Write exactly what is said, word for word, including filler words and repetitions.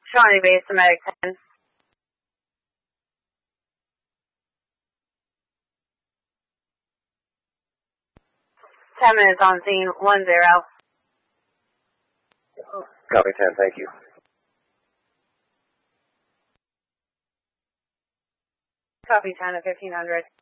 Shawnee Base, Medic ten. Ten minutes on scene, one zero. Copy ten, thank you. Copy ten at fifteen hundred.